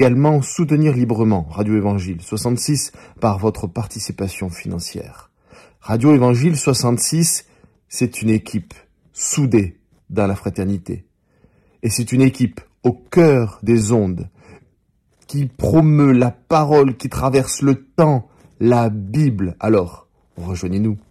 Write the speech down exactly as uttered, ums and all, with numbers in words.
Également soutenir librement Radio Évangile soixante-six par votre participation financière. Radio Évangile soixante-six, c'est une équipe soudée dans la fraternité. Et c'est une équipe au cœur des ondes qui promeut la parole qui traverse le temps, la Bible. Alors, rejoignez-nous.